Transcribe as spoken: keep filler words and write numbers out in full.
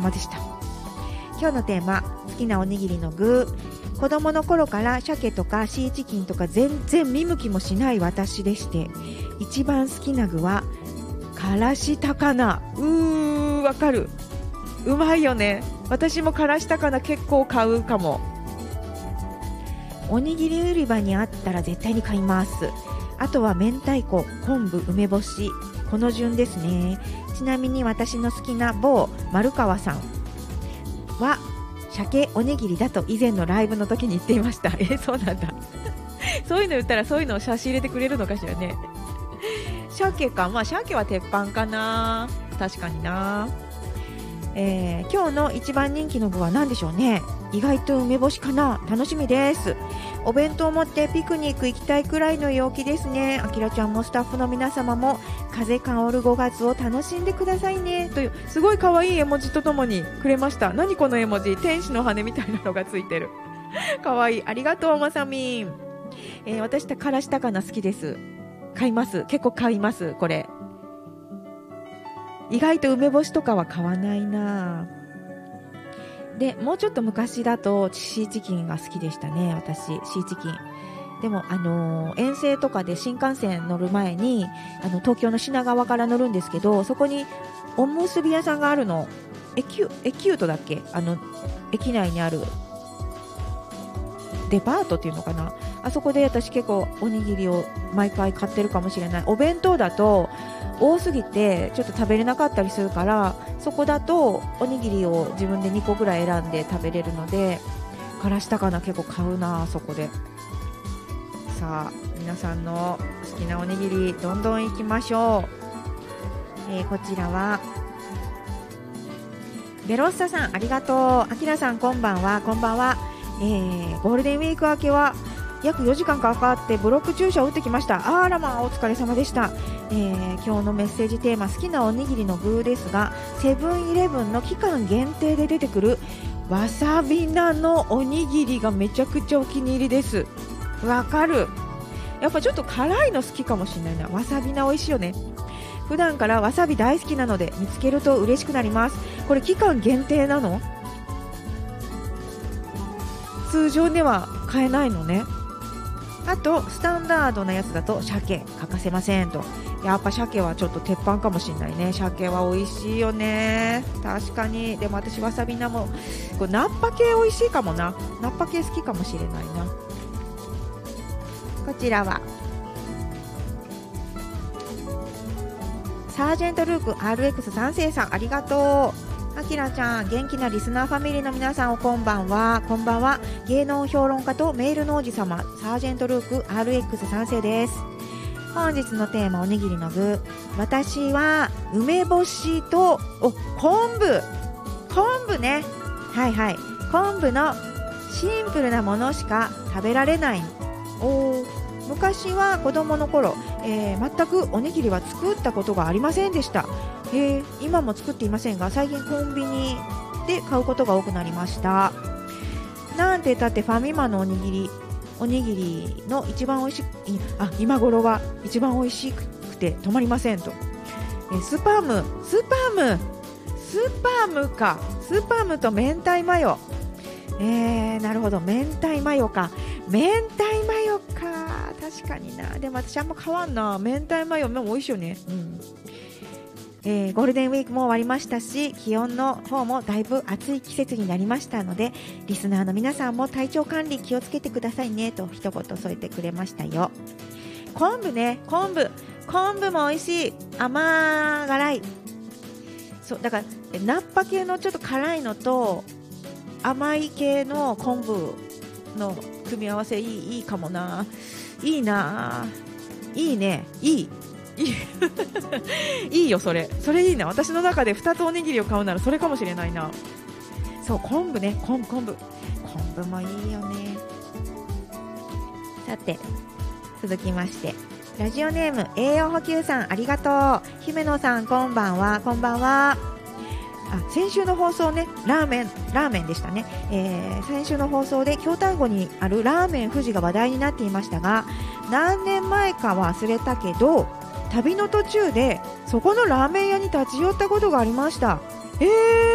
様でした。今日のテーマ、好きなおにぎりの具。子供の頃から鮭とかシーチキンとか全然見向きもしない私でして、一番好きな具はからし高菜。うー、わかる。うまいよね。私もからし高菜結構買うかも。おにぎり売り場にあったら絶対に買います。あとは明太子、昆布、梅干し、この順ですね。ちなみに私の好きな某丸川さんは鮭おにぎりだと以前のライブの時に言っていました。え、そうなんだ。そういうの言ったらそういうのを差し入れてくれるのかしらね。鮭か、まあ鮭は鉄板かな。確かにな。えー、今日の一番人気の具は何でしょうね。意外と梅干しかな。楽しみです。お弁当を持ってピクニック行きたいくらいの陽気ですね。あきらちゃんもスタッフの皆様も風香るごがつを楽しんでくださいね、というすごい可愛い絵文字とともにくれました。何この絵文字、天使の羽みたいなのがついてる。可愛い。ありがとうまさみん。えー、私たからし高菜好きです。買います。結構買います。これ意外と梅干しとかは買わないな。でもうちょっと昔だとシーチキンが好きでしたね。私シーチキンでも、あのー、遠征とかで新幹線乗る前にあの東京の品川から乗るんですけど、そこにおむすび屋さんがあるの。エキュ、エキュートだっけ、あの駅内にあるデパートっていうのかな。あそこで私結構おにぎりを毎回買ってるかもしれない。お弁当だと多すぎてちょっと食べれなかったりするから、そこだとおにぎりを自分でにこぐらい選んで食べれるので、からし高菜結構買うな。そこでさあ皆さんの好きなおにぎりどんどんいきましょう。えー、こちらはベロッサさん、ありがとう。あきらさんこんばんは。こんばんは。えー、ゴールデンウィーク明けは約よじかんかかってブロック注射を打ってきました。あらまあお疲れ様でした。えー、今日のメッセージテーマ、好きなおにぎりの具ですが、セブンイレブンの期間限定で出てくるわさび菜のおにぎりがめちゃくちゃお気に入りです。わかる。やっぱちょっと辛いの好きかもしれないな。わさび菜美味しいよね。普段からわさび大好きなので見つけると嬉しくなります。これ期間限定なの？通常では買えないのね。あとスタンダードなやつだと鮭欠かせませんと。やっぱ鮭はちょっと鉄板かもしれないね。鮭は美味しいよね。確かに。でも私わさび菜もこれナッパ系美味しいかもな。ナッパ系好きかもしれないな。こちらはサージェントルーク アールエックス さん世さん、ありがとう。あきらちゃん、元気なリスナーファミリーの皆さん、おこんばんは。こんばんは。芸能評論家とメールの王子様、サージェントルーク アールエックス さん世です。本日のテーマ、おにぎりの具。私は梅干しとお昆布昆布ね。はいはい。昆布のシンプルなものしか食べられない。お昔は子供の頃、えー、全くおにぎりは作ったことがありませんでした。えー、今も作っていませんが、最近コンビニで買うことが多くなりました。なんて言ったってファミマのおにぎりおにぎりの一番おいしいあ今頃は一番おいしくて止まりませんと。えー、スパムスパムスパムかスパムと明太マヨ。えー、なるほど、明太マヨか明太マヨか。確かにな。でも私あんま変わんな。明太マヨも美味しいよね。うん。えー、ゴールデンウィークも終わりましたし、気温の方もだいぶ暑い季節になりましたので、リスナーの皆さんも体調管理気をつけてくださいねと一言添えてくれましたよ。昆布ね、昆布昆布も美味しい。甘辛い。そうだからナッパ系のちょっと辛いのと甘い系の昆布の組み合わせいい、いいかもな。いいな。いいね。いいいい, いいよそれそれいいな。私の中でふたつおにぎりを買うならそれかもしれないな。そう昆布ね、昆布昆布昆布もいいよね。さて続きまして、ラジオネーム栄養補給さん、ありがとう。姫野さんこんばんは。こんばんは。あ、先週の放送ね、ラーメンラーメンでしたね。えー、先週の放送で京丹後にあるラーメン富士が話題になっていましたが、何年前かは忘れたけど旅の途中でそこのラーメン屋に立ち寄ったことがありました。えー